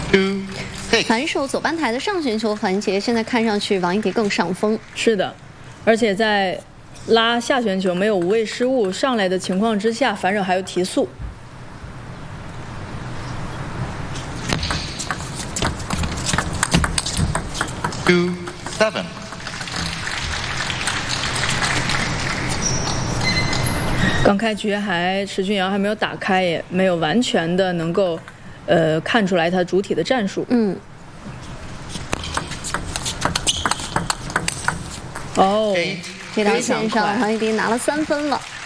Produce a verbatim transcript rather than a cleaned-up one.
two, six. 反手左半台的上旋球环节，现在看上去王一迪更上风。 是的，而且在拉下旋球没有无谓失误上来的情况之下，反手还有提速。 two, seven. 刚开局还石俊尧还没有打开，也没有完全的能够，呃，看出来他主体的战术。 嗯。 哦， 这条线上王一迪拿了三分了。